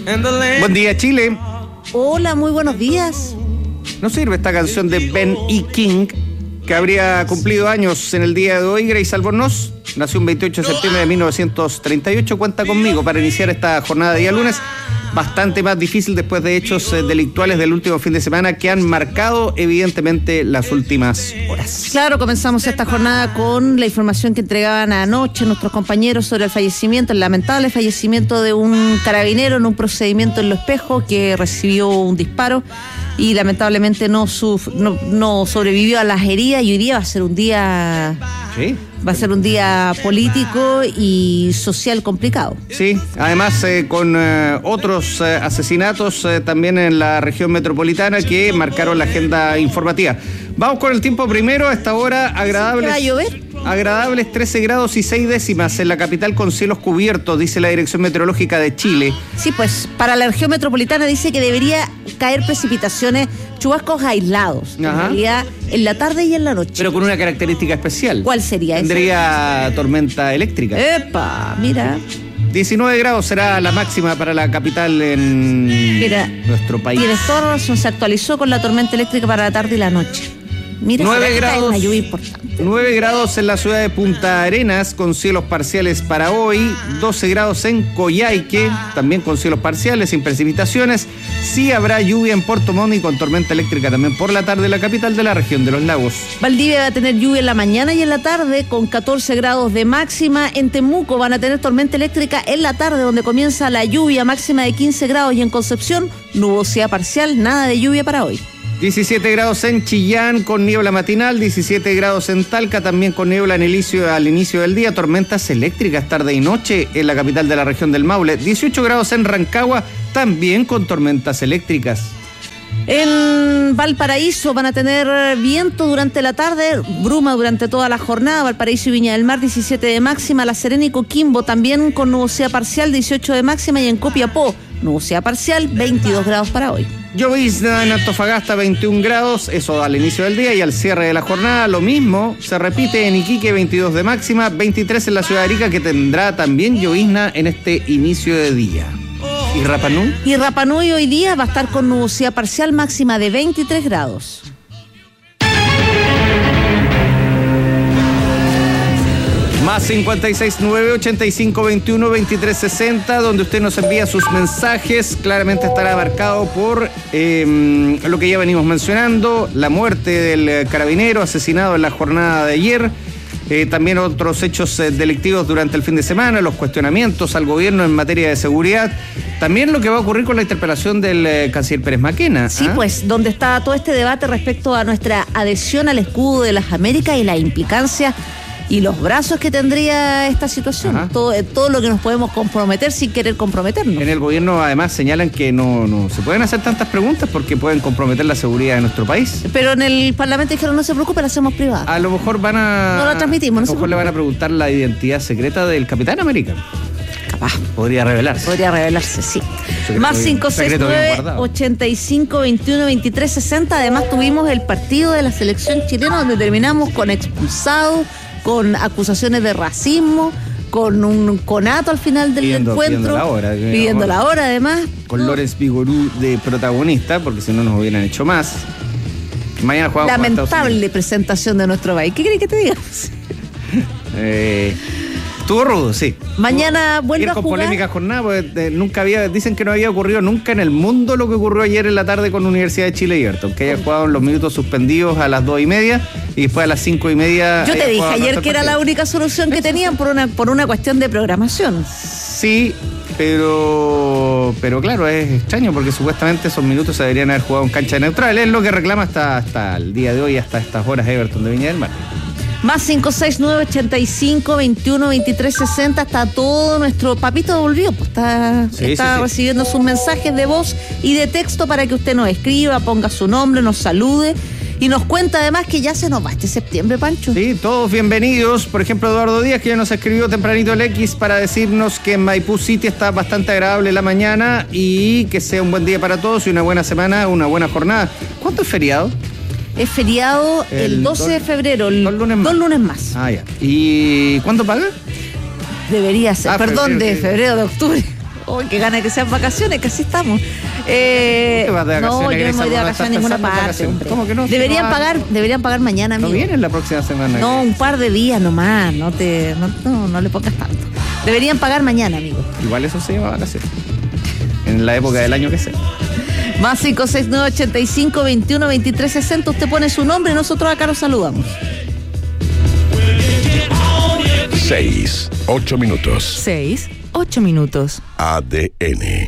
Buen día, Chile. Hola, muy buenos días. ¿No sirve esta canción de Ben E. King, que habría cumplido años en el día de hoy? Grace Albornoz nació un 28 de septiembre de 1938. Cuenta conmigo para iniciar esta jornada de día lunes, bastante más difícil después de hechos delictuales del último fin de semana que han marcado evidentemente las últimas horas. Claro, comenzamos esta jornada con la información que entregaban anoche nuestros compañeros sobre el lamentable fallecimiento de un carabinero en un procedimiento en Lo Espejo que recibió un disparo y lamentablemente no sobrevivió a las heridas, y hoy día va a ser un día... ¿Sí? Va a ser un día político y social complicado. Sí, además con otros asesinatos también en la región metropolitana que marcaron la agenda informativa. Vamos con el tiempo primero. A esta hora agradables. ¿Va a llover? Agradables 13 grados y 6 décimas en la capital con cielos cubiertos, dice la Dirección Meteorológica de Chile. Sí, pues para la región metropolitana dice que debería caer precipitaciones, chubascos aislados, en realidad en la tarde y en la noche. Pero con una característica especial. ¿Cuál sería esa? Tendría tormenta eléctrica. ¡Epa! Mira. 19 grados será la máxima para la capital en nuestro país. Tienes toda razón, se actualizó con la tormenta eléctrica para la tarde y la noche. Mira, 9 grados, una lluvia importante. 9 grados en la ciudad de Punta Arenas con cielos parciales para hoy, 12 grados en Coyhaique, también con cielos parciales, sin precipitaciones. Sí habrá lluvia en Puerto Montt y con tormenta eléctrica también por la tarde en la capital de la región de los lagos. Valdivia va a tener lluvia en la mañana y en la tarde con 14 grados de máxima. En Temuco van a tener tormenta eléctrica en la tarde, donde comienza la lluvia máxima de 15 grados, y en Concepción nubosidad parcial, nada de lluvia para hoy. 17 grados en Chillán con niebla matinal, 17 grados en Talca también con niebla al inicio del día, tormentas eléctricas tarde y noche en la capital de la región del Maule, 18 grados en Rancagua también con tormentas eléctricas. En Valparaíso van a tener viento durante la tarde, bruma durante toda la jornada. Valparaíso y Viña del Mar 17 de máxima, La Serena y Coquimbo también con nubosidad parcial 18 de máxima, y en Copiapó nubosidad parcial 22 grados para hoy. Llovizna en Antofagasta 21 grados, eso al inicio del día, y al cierre de la jornada lo mismo, se repite en Iquique 22 de máxima, 23 en la ciudad de Arica, que tendrá también llovizna en este inicio de día. ¿Y Rapa Nui? Y Rapa Nui hoy día va a estar con nubosidad parcial máxima de 23 grados. Más 569-8521-2360, donde usted nos envía sus mensajes. Claramente estará marcado por lo que ya venimos mencionando, la muerte del carabinero asesinado en la jornada de ayer. También otros hechos delictivos durante el fin de semana, los cuestionamientos al gobierno en materia de seguridad. También lo que va a ocurrir con la interpelación del canciller Pérez Maquena. Sí, pues, donde está todo este debate respecto a nuestra adhesión al escudo de las Américas y la implicancia y los brazos que tendría esta situación. Todo lo que nos podemos comprometer sin querer comprometernos. En el gobierno además señalan que no se pueden hacer tantas preguntas porque pueden comprometer la seguridad de nuestro país. Pero en el Parlamento dijeron no se preocupe, la hacemos privada. A lo mejor no la transmitimos. A lo mejor le van a preguntar la identidad secreta del Capitán América. Capaz. Podría revelarse, sí. Más 569-8521-2360. Además tuvimos el partido de la selección chilena donde terminamos con expulsados, con acusaciones de racismo, con un conato al final del encuentro. Pidiendo la hora, además. Con Lorenz Vigorú de protagonista, porque si no nos hubieran hecho más. Mañana jugamos con Estados Unidos. Lamentable presentación de nuestro país. ¿Qué crees que te diga? Estuvo rudo, sí. Mañana vuelve a con jugar. Polémica jornada, porque dicen que no había ocurrido nunca en el mundo lo que ocurrió ayer en la tarde con Universidad de Chile y Everton, que haya jugado en los minutos suspendidos a las 2:30 y después a las 5:30. Yo te dije ayer que era la única solución que tenían por una cuestión de programación. Sí, pero claro, es extraño porque supuestamente esos minutos se deberían haber jugado en cancha neutral. Es lo que reclama hasta el día de hoy, hasta estas horas Everton de Viña del Mar. Más 569-8521-2360. Está todo nuestro papito volvió, pues está recibiendo sus mensajes de voz y de texto para que usted nos escriba, ponga su nombre, nos salude y nos cuenta además que ya se nos va este septiembre, Pancho. Sí, todos bienvenidos. Por ejemplo, Eduardo Díaz, que ya nos escribió tempranito el X para decirnos que en Maipú City está bastante agradable la mañana y que sea un buen día para todos y una buena semana, una buena jornada. ¿Cuánto es feriado? Es feriado el 12 de febrero, dos lunes más. Ah, ya. ¿Y cuánto paga? Debería ser, de febrero, de octubre. Uy, qué gana que sean vacaciones, que así estamos. ¿Te vas de vacaciones, No, yo no me voy de Grecia? vacaciones a ninguna parte, hombre. ¿Cómo que no? Deberían pagar mañana, amigo. No vienen la próxima semana. No, un par de días nomás, no le pongas tanto. Deberían pagar mañana, amigo. Igual eso se llama vacaciones. En la época del año que sea. Más 569-85-21-23-60. Usted pone su nombre y nosotros acá lo saludamos. 6-8 minutos. 6-8 minutos. ADN.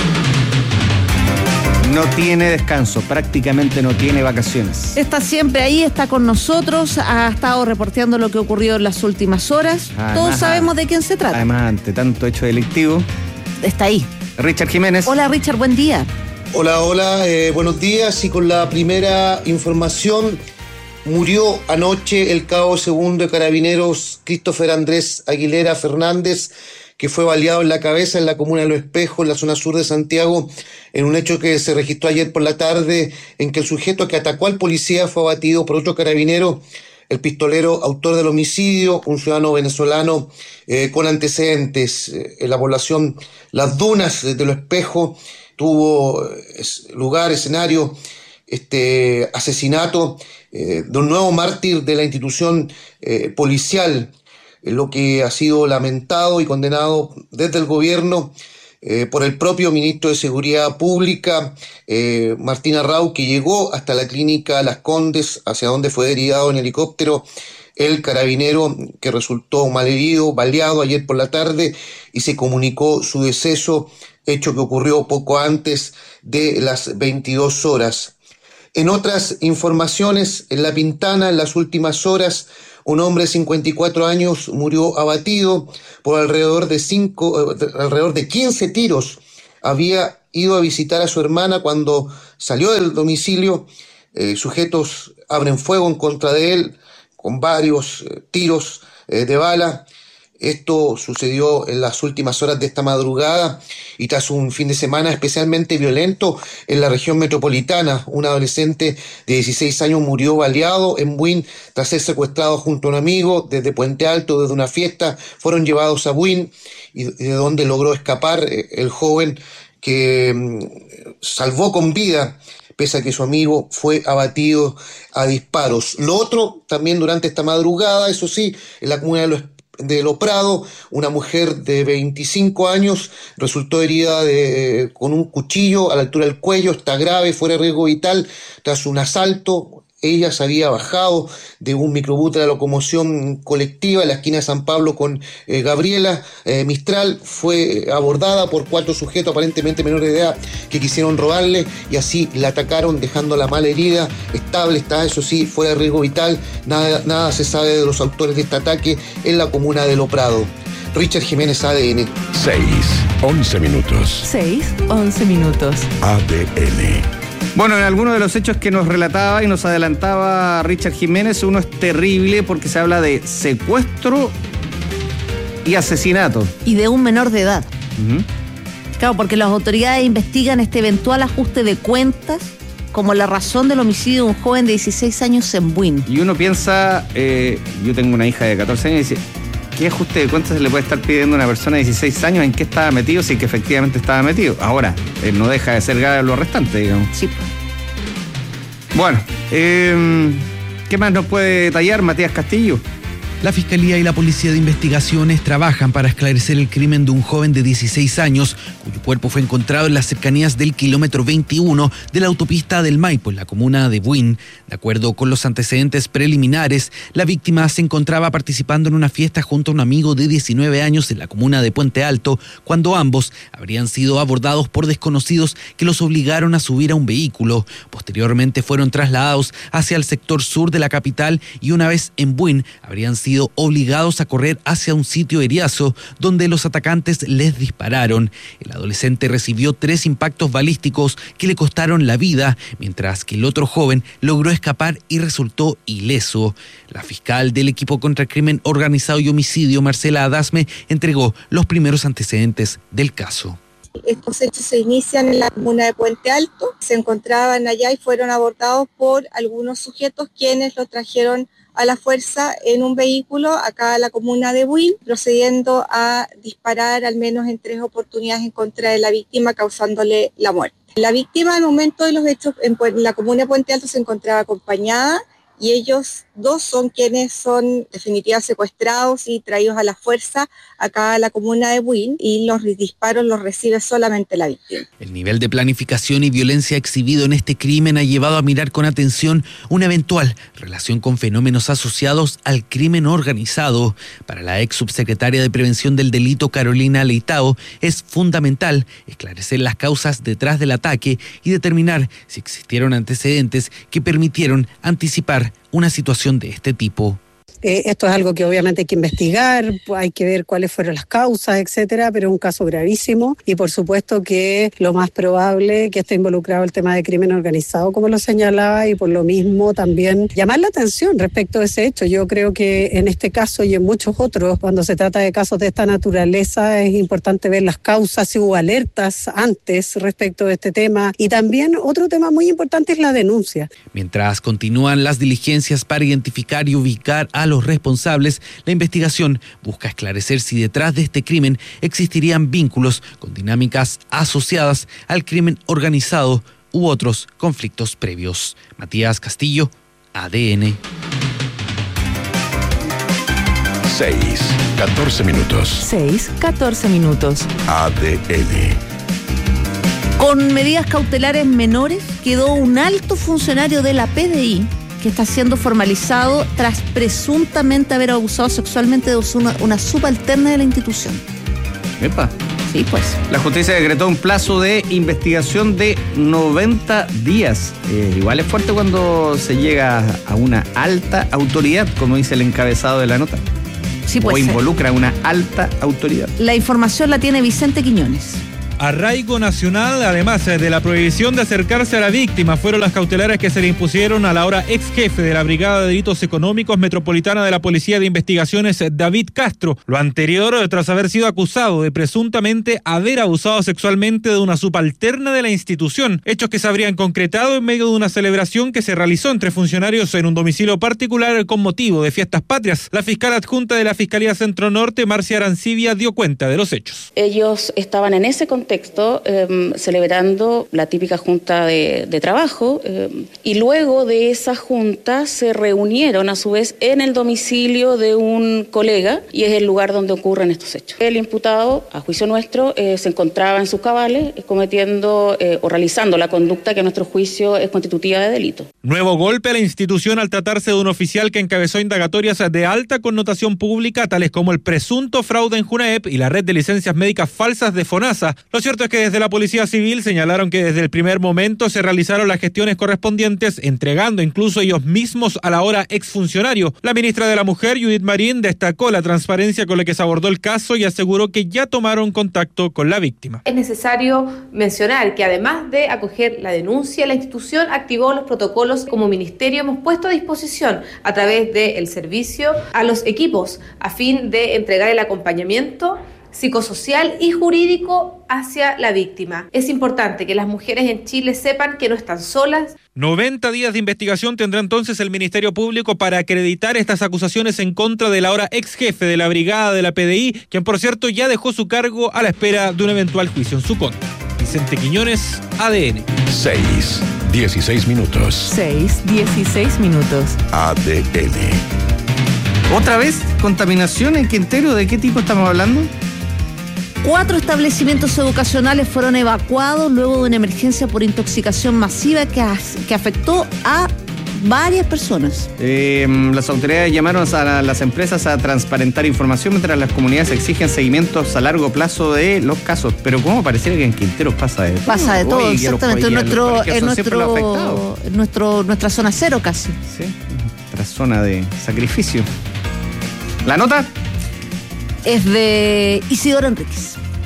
No tiene descanso, prácticamente no tiene vacaciones. Está siempre ahí, está con nosotros, ha estado reporteando lo que ocurrió en las últimas horas. Además, todos sabemos de quién se trata. Además, ante tanto hecho delictivo. Está ahí. Richard Jiménez. Hola, Richard, buen día. Hola, buenos días. Y con la primera información, murió anoche el cabo segundo de Carabineros Christopher Andrés Aguilera Fernández, que fue baleado en la cabeza en la comuna de Los Espejos, en la zona sur de Santiago, en un hecho que se registró ayer por la tarde, en que el sujeto que atacó al policía fue abatido por otro carabinero, el pistolero autor del homicidio, un ciudadano venezolano con antecedentes. En la población Las Dunas de Los Espejos tuvo lugar, escenario, este asesinato de un nuevo mártir de la institución policial, lo que ha sido lamentado y condenado desde el gobierno por el propio ministro de Seguridad Pública, Martín Arrau, que llegó hasta la clínica Las Condes, hacia donde fue derivado en helicóptero el carabinero que resultó malherido, baleado ayer por la tarde, y se comunicó su deceso, hecho que ocurrió poco antes de las 22 horas. En otras informaciones, en La Pintana, en las últimas horas, un hombre de 54 años murió abatido por alrededor de 15 tiros. Había ido a visitar a su hermana cuando salió del domicilio. Sujetos abren fuego en contra de él con varios tiros de bala. Esto sucedió en las últimas horas de esta madrugada y tras un fin de semana especialmente violento en la región metropolitana. Un adolescente de 16 años murió baleado en Buin tras ser secuestrado junto a un amigo desde Puente Alto, desde una fiesta. Fueron llevados a Buin y de donde logró escapar el joven, que salvó con vida, pese a que su amigo fue abatido a disparos. Lo otro, también durante esta madrugada, eso sí, en la comuna de Lo Prado, una mujer de 25 años resultó herida con un cuchillo a la altura del cuello, está grave, fuera de riesgo vital, tras un asalto. Ella se había bajado de un microbús de la locomoción colectiva en la esquina de San Pablo con Gabriela Mistral. Fue abordada por 4 sujetos aparentemente menores de edad que quisieron robarle y así la atacaron, dejándola mal herida. Estable está, eso sí, fuera de riesgo vital. Nada se sabe de los autores de este ataque en la comuna de Lo Prado. Richard Jiménez, ADN. 6-11 minutos. 6-11 minutos. ADN. Bueno, en algunos de los hechos que nos relataba y nos adelantaba Richard Jiménez, uno es terrible porque se habla de secuestro y asesinato. Y de un menor de edad. Uh-huh. Claro, porque las autoridades investigan este eventual ajuste de cuentas como la razón del homicidio de un joven de 16 años en Buin. Y uno piensa, yo tengo una hija de 14 años y dice, ¿qué ajuste de cuentas se le puede estar pidiendo a una persona de 16 años? ¿En qué estaba metido? Si que efectivamente estaba metido. Ahora, no deja de ser grave lo restante, digamos. Sí. Bueno, ¿qué más nos puede detallar Matías Castillo? La Fiscalía y la Policía de Investigaciones trabajan para esclarecer el crimen de un joven de 16 años, cuyo cuerpo fue encontrado en las cercanías del kilómetro 21 de la autopista del Maipo, en la comuna de Buin. De acuerdo con los antecedentes preliminares, la víctima se encontraba participando en una fiesta junto a un amigo de 19 años en la comuna de Puente Alto, cuando ambos habrían sido abordados por desconocidos que los obligaron a subir a un vehículo. Posteriormente fueron trasladados hacia el sector sur de la capital y una vez en Buin habrían sido obligados a correr hacia un sitio eriazo donde los atacantes les dispararon. El adolescente recibió 3 impactos balísticos que le costaron la vida, mientras que el otro joven logró escapar y resultó ileso. La fiscal del equipo contra el crimen organizado y homicidio, Marcela Adasme, entregó los primeros antecedentes del caso. Estos hechos se inician en la comuna de Puente Alto, se encontraban allá y fueron abordados por algunos sujetos quienes los trajeron a la fuerza en un vehículo acá en la comuna de Buin, procediendo a disparar al menos en 3 oportunidades en contra de la víctima, causándole la muerte. La víctima al momento de los hechos en la comuna de Puente Alto se encontraba acompañada y ellos 2 son quienes son definitivamente secuestrados y traídos a la fuerza acá a la comuna de Buin, y los disparos los recibe solamente la víctima. El nivel de planificación y violencia exhibido en este crimen ha llevado a mirar con atención una eventual relación con fenómenos asociados al crimen organizado. Para la ex subsecretaria de Prevención del Delito, Carolina Leitao, es fundamental esclarecer las causas detrás del ataque y determinar si existieron antecedentes que permitieron anticipar una situación de este tipo. Esto es algo que obviamente hay que investigar, hay que ver cuáles fueron las causas, etcétera, pero es un caso gravísimo y por supuesto que lo más probable que esté involucrado el tema de crimen organizado, como lo señalaba, y por lo mismo también llamar la atención respecto a ese hecho. Yo creo que en este caso y en muchos otros, cuando se trata de casos de esta naturaleza, es importante ver las causas, si hubo alertas antes respecto de este tema, y también otro tema muy importante es la denuncia. Mientras continúan las diligencias para identificar y ubicar a los responsables, la investigación busca esclarecer si detrás de este crimen existirían vínculos con dinámicas asociadas al crimen organizado u otros conflictos previos. Matías Castillo, ADN. 6:14 minutos. 6:14 minutos. ADN. Con medidas cautelares menores quedó un alto funcionario de la PDI que está siendo formalizado tras presuntamente haber abusado sexualmente de una subalterna de la institución. Epa. Sí, pues. La justicia decretó un plazo de investigación de 90 días. Igual es fuerte cuando se llega a una alta autoridad, como dice el encabezado de la nota. Sí, pues. O involucra a una alta autoridad. La información la tiene Vicente Quiñones. Arraigo nacional, además de la prohibición de acercarse a la víctima, fueron las cautelares que se le impusieron a la ahora ex jefe de la Brigada de Delitos Económicos Metropolitana de la Policía de Investigaciones, David Castro. Lo anterior tras haber sido acusado de presuntamente haber abusado sexualmente de una subalterna de la institución, hechos que se habrían concretado en medio de una celebración que se realizó entre funcionarios en un domicilio particular con motivo de fiestas patrias. La fiscal adjunta de la Fiscalía Centro Norte, Marcia Arancibia, dio cuenta de los hechos. Ellos estaban en ese contexto celebrando la típica junta de trabajo y luego de esa junta se reunieron a su vez en el domicilio de un colega y es el lugar donde ocurren estos hechos. El imputado, a juicio nuestro, se encontraba en sus cabales cometiendo o realizando la conducta que a nuestro juicio es constitutiva de delito. Nuevo golpe a la institución al tratarse de un oficial que encabezó indagatorias de alta connotación pública, tales como el presunto fraude en Junaep y la red de licencias médicas falsas de FONASA. Lo cierto es que desde la Policía Civil señalaron que desde el primer momento se realizaron las gestiones correspondientes, entregando incluso ellos mismos a la ahora exfuncionario. La ministra de la Mujer, Judith Marín, destacó la transparencia con la que se abordó el caso y aseguró que ya tomaron contacto con la víctima. Es necesario mencionar que además de acoger la denuncia, la institución activó los protocolos. Como ministerio hemos puesto a disposición a través del servicio a los equipos a fin de entregar el acompañamiento psicosocial y jurídico hacia la víctima. Es importante que las mujeres en Chile sepan que no están solas. 90 días de investigación tendrá entonces el Ministerio Público para acreditar estas acusaciones en contra del ahora ex jefe de la Brigada de la PDI, quien por cierto ya dejó su cargo a la espera de un eventual juicio en su contra. Vicente Quiñones, ADN. 6:16 minutos. 6:16 minutos. ADN. ¿Otra vez contaminación en Quintero? ¿De qué tipo estamos hablando? 4 establecimientos educacionales fueron evacuados luego de una emergencia por intoxicación masiva que afectó a varias personas. Las autoridades llamaron a las empresas a transparentar información mientras las comunidades exigen seguimientos a largo plazo de los casos. Pero ¿cómo pareciera que en Quintero pasa de todo? Pasa de todo, exactamente. Nuestra zona cero casi. Sí, nuestra zona de sacrificio. ¿La nota? Es de Isidoro Enríquez.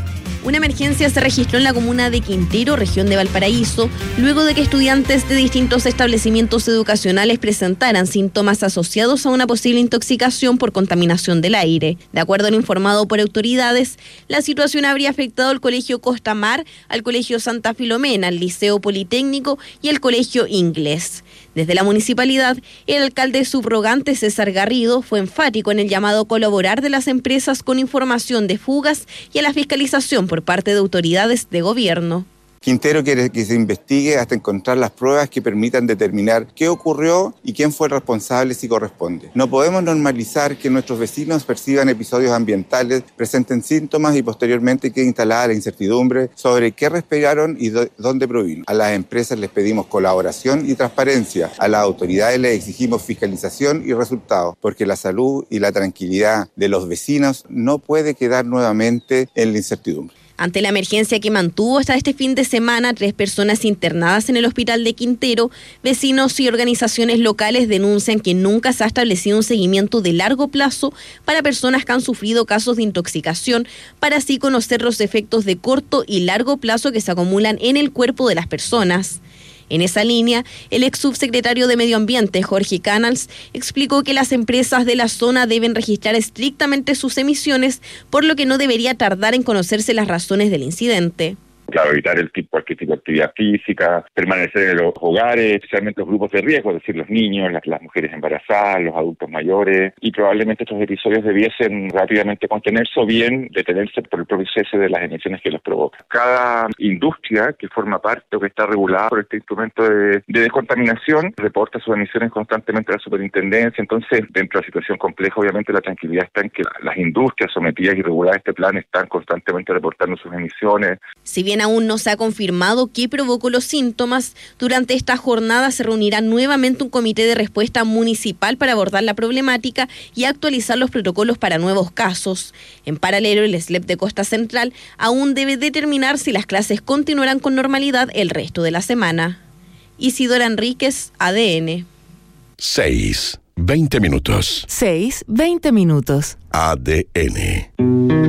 Una emergencia se registró en la comuna de Quintero, región de Valparaíso, luego de que estudiantes de distintos establecimientos educacionales presentaran síntomas asociados a una posible intoxicación por contaminación del aire. De acuerdo a lo informado por autoridades, la situación habría afectado al Colegio Costa Mar, al Colegio Santa Filomena, al Liceo Politécnico y al Colegio Inglés. Desde la municipalidad, el alcalde subrogante César Garrido fue enfático en el llamado a colaborar de las empresas con información de fugas y a la fiscalización por parte de autoridades de gobierno. Quintero quiere que se investigue hasta encontrar las pruebas que permitan determinar qué ocurrió y quién fue el responsable si corresponde. No podemos normalizar que nuestros vecinos perciban episodios ambientales, presenten síntomas y posteriormente quede instalada la incertidumbre sobre qué respiraron y dónde provino. A las empresas les pedimos colaboración y transparencia. A las autoridades les exigimos fiscalización y resultados, porque la salud y la tranquilidad de los vecinos no puede quedar nuevamente en la incertidumbre. Ante la emergencia que mantuvo hasta este fin de semana 3 personas internadas en el hospital de Quintero, vecinos y organizaciones locales denuncian que nunca se ha establecido un seguimiento de largo plazo para personas que han sufrido casos de intoxicación, para así conocer los efectos de corto y largo plazo que se acumulan en el cuerpo de las personas. En esa línea, el ex subsecretario de Medio Ambiente, Jorge Canals, explicó que las empresas de la zona deben registrar estrictamente sus emisiones, por lo que no debería tardar en conocerse las razones del incidente. Claro, evitar cualquier tipo de actividad física, permanecer en los hogares, especialmente los grupos de riesgo, es decir, los niños, las mujeres embarazadas, los adultos mayores, y probablemente estos episodios debiesen rápidamente contenerse o bien detenerse por el propio cese de las emisiones que los provoca. Cada industria que forma parte o que está regulada por este instrumento de descontaminación reporta sus emisiones constantemente a la superintendencia. Entonces, dentro de la situación compleja, obviamente la tranquilidad está en que las industrias sometidas y reguladas a este plan están constantemente reportando sus emisiones. Si bien aún no se ha confirmado qué provocó los síntomas, durante esta jornada se reunirá nuevamente un comité de respuesta municipal para abordar la problemática y actualizar los protocolos para nuevos casos. En paralelo, el SLEP de Costa Central aún debe determinar si las clases continuarán con normalidad el resto de la semana. Isidora Enríquez, ADN. 6:20 minutos. 6:20 minutos. ADN.